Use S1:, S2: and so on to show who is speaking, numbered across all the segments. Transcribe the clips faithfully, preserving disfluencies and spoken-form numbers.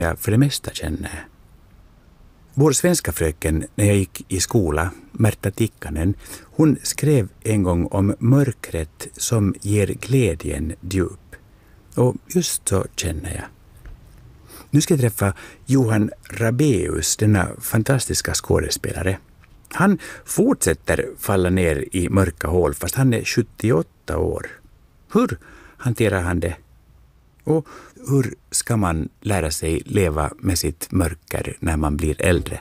S1: jag för det mesta känner. Vår svenska fröken när jag gick i skola, Märta Tikkanen, hon skrev en gång om mörkret som ger glädjen djup. Och just så känner jag. Nu ska jag träffa Johan Rabaeus, denna fantastiska skådespelare. Han fortsätter falla ner i mörka hål fast han är sjuttioåtta år. Hur hanterar han det? Och hur ska man lära sig leva med sitt mörker när man blir äldre?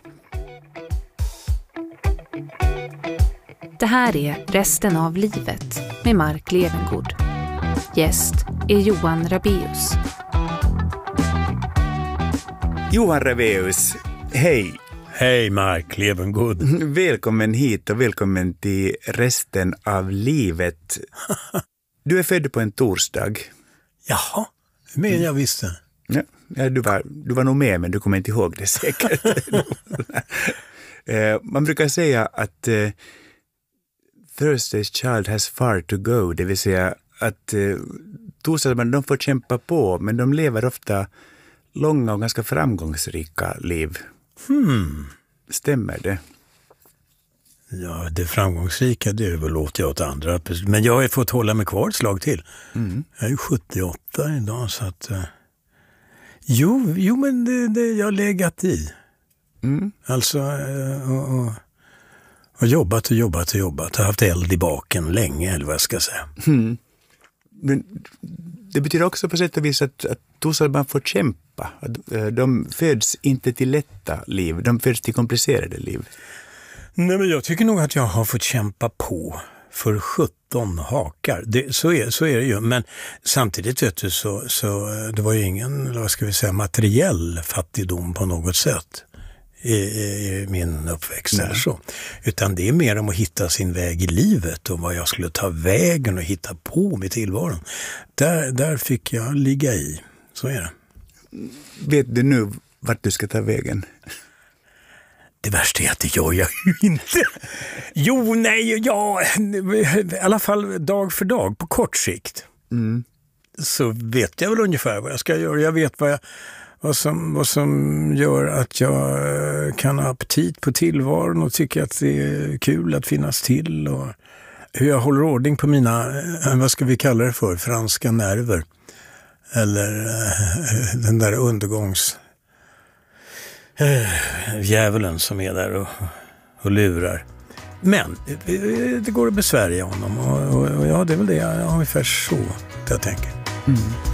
S2: Det här är Resten av livet med Mark Levengood. Gäst är Johan Rabaeus.
S1: Johan Rabaeus, hej!
S3: Hej Mark Levengood.
S1: Välkommen hit och välkommen till Resten av livet. Du är född på en torsdag.
S3: Jaha, men jag visste.
S1: Ja, du, var, du var nog med men du kommer inte ihåg det säkert. Man brukar säga att uh, Thursday's child has far to go, det vill säga att uh, torsdagsbarn, de får kämpa på men de lever ofta långa och ganska framgångsrika liv.
S3: Hmm.
S1: Stämmer det?
S3: Ja, det framgångsrika det överlåter jag åt andra. Men jag har fått hålla mig kvar ett slag till. Mm. Jag är sjuttioåtta idag så att... Uh, jo, jo, men det, det, jag har legat i. Mm. Alltså, uh, och, och, och jobbat och jobbat och jobbat. Jag har haft eld i baken länge, eller vad jag ska säga.
S1: Mm. Men det betyder också på sätt och vis att, att torsdagsbarn får kämpa. De föds inte till lätta liv, de föds till komplicerade liv.
S3: Nej, men jag tycker nog att jag har fått kämpa på för sjutton hakar. Det, så, är, så är det ju. Men samtidigt vet du, så, så det var ju ingen, vad ska vi säga, materiell fattigdom på något sätt i, i min uppväxt. Eller så. Utan det är mer om att hitta sin väg i livet och vad jag skulle ta vägen och hitta på med tillvaron. Där, där fick jag ligga i. Så är det.
S1: Vet du nu vart du ska ta vägen?
S3: Det värsta är att det gör jag ju inte. Jo, nej, ja, i alla fall dag för dag på kort sikt. Mm. Så vet jag väl ungefär vad jag ska göra. Jag vet vad, jag, vad, som, vad som gör att jag kan ha aptit på tillvaron och tycker att det är kul att finnas till. Och hur jag håller ordning på mina, vad ska vi kalla det för, franska nerver. Eller den där undergångs... djävulen som är där och, och lurar. Men det går att besvärja honom och, och, och ja, det är väl det jag ungefär så jag tänker. Mm.